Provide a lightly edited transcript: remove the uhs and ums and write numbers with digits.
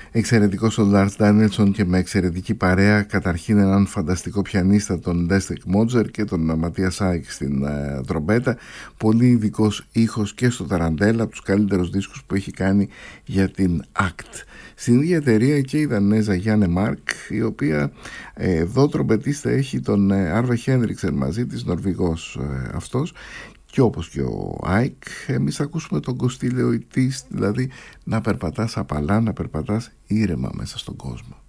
Εξαιρετικός ο Λάρς Ντάνιελσον και με εξαιρετική παρέα, καταρχήν έναν φανταστικό πιανίστα, τον Ντέστεκ Μότζερ, και τον Ματία Σάικ στην τρομπέτα. Πολύ ειδικός ήχος και στο Ταραντέλα, από τους καλύτερους δίσκους που έχει κάνει για την ACT. Στην ίδια εταιρεία και η Δανέζα Γιάννε Μάρκ, η οποία εδώ τρομπετίστα έχει τον Άρβε Χένριξεν μαζί της, Νορβηγός αυτός. Και όπως και ο Άικ, εμείς θα ακούσουμε τον Κωστή Λεοητή, δηλαδή να περπατάς απαλά, να περπατάς ήρεμα μέσα στον κόσμο.